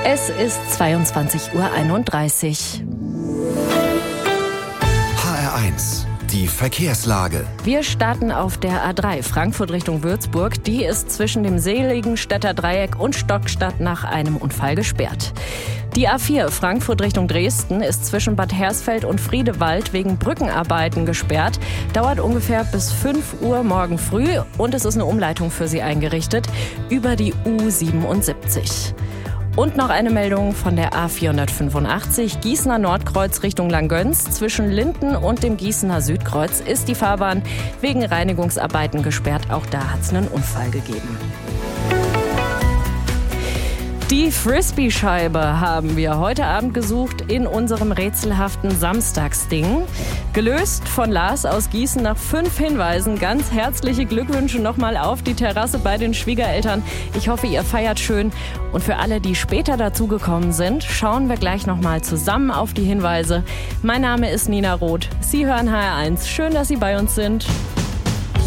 Es ist 22:31 Uhr. HR1, die Verkehrslage. Wir starten auf der A3 Frankfurt Richtung Würzburg. Die ist zwischen dem Seligenstädter Dreieck und Stockstadt nach einem Unfall gesperrt. Die A4 Frankfurt Richtung Dresden ist zwischen Bad Hersfeld und Friedewald wegen Brückenarbeiten gesperrt. Dauert ungefähr bis 5 Uhr morgen früh und es ist eine Umleitung für Sie eingerichtet über die U77. Und noch eine Meldung von der A485 Gießener Nordkreuz Richtung Langgöns. Zwischen Linden und dem Gießener Südkreuz ist die Fahrbahn wegen Reinigungsarbeiten gesperrt. Auch da hat es einen Unfall gegeben. Die Frisbee-Scheibe haben wir heute Abend gesucht in unserem rätselhaften Samstagsding. Gelöst von Lars aus Gießen nach 5 Hinweisen. Ganz herzliche Glückwünsche nochmal auf die Terrasse bei den Schwiegereltern. Ich hoffe, ihr feiert schön. Und für alle, die später dazugekommen sind, schauen wir gleich nochmal zusammen auf die Hinweise. Mein Name ist Nina Roth. Sie hören HR1. Schön, dass Sie bei uns sind.